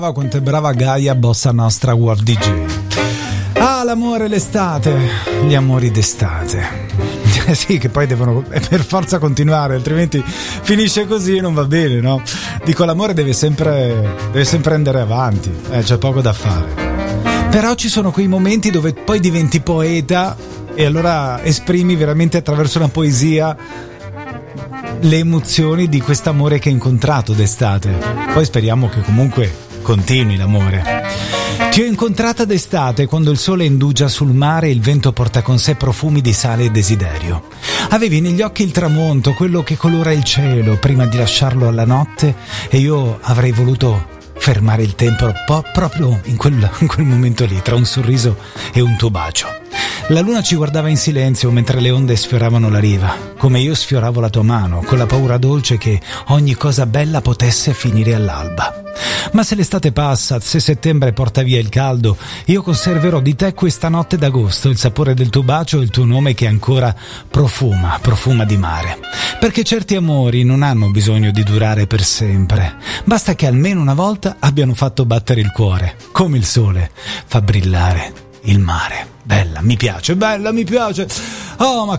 Quanto è brava Gaia Bossa Nostra World DJ. Ah, l'amore, l'estate, gli amori d'estate. Sì, che poi devono per forza continuare, altrimenti finisce così e non va bene, no? Dico, l'amore deve sempre andare avanti, c'è poco da fare. Però ci sono quei momenti dove poi diventi poeta e allora esprimi veramente attraverso una poesia le emozioni di quest'amore che hai incontrato d'estate. Poi speriamo che comunque continui l'amore. Ti ho incontrata d'estate quando il sole indugia sul mare e il vento porta con sé profumi di sale e desiderio. Avevi negli occhi il tramonto, quello che colora il cielo prima di lasciarlo alla notte, e io avrei voluto fermare il tempo proprio in quel momento lì, tra un sorriso e un tuo bacio. La luna ci guardava in silenzio mentre le onde sfioravano la riva, come io sfioravo la tua mano, con la paura dolce che ogni cosa bella potesse finire all'alba. Ma se l'estate passa, se settembre porta via il caldo, io conserverò di te questa notte d'agosto, il sapore del tuo bacio e il tuo nome che ancora profuma di mare. Perché certi amori non hanno bisogno di durare per sempre, basta che almeno una volta abbiano fatto battere il cuore, come il sole fa brillare il mare. Bella, mi piace. Oh, ma